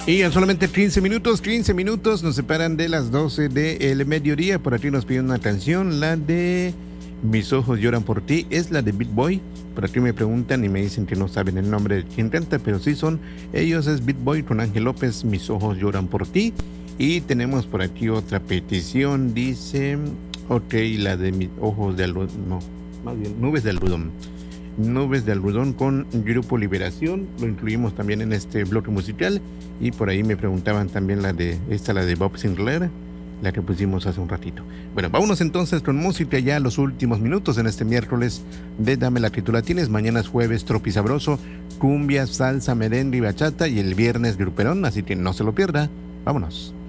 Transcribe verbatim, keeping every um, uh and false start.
Y en solamente quince minutos, quince minutos nos separan de las doce del mediodía. Por aquí nos piden una canción, la de Mis ojos lloran por ti, es la de Beat Boy. Por aquí me preguntan y me dicen que no saben el nombre de quien canta, pero sí son ellos, es Beat Boy con Ángel López, Mis ojos lloran por ti. Y tenemos por aquí otra petición, dice, ok, la de Mis ojos de algodón, no, más bien, Nubes de algodón. Nubes de algodón con Grupo Liberación, lo incluimos también en este bloque musical. Y por ahí me preguntaban también la de esta, la de Bob Sinclair, la que pusimos hace un ratito. Bueno, vámonos entonces con música ya los últimos minutos en este miércoles de Dame la que tú la tienes. Mañana es jueves tropizabroso, cumbia, salsa, merengue y bachata, y el viernes gruperón, así que no se lo pierda. Vámonos.